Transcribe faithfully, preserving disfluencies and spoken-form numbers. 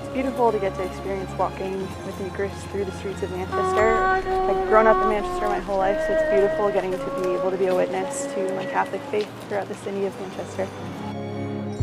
it's beautiful to get to experience walking with the Eucharist through the streets of Manchester. I've grown up in Manchester my whole life, so it's beautiful getting to be able to be a witness to my Catholic faith throughout the city of Manchester.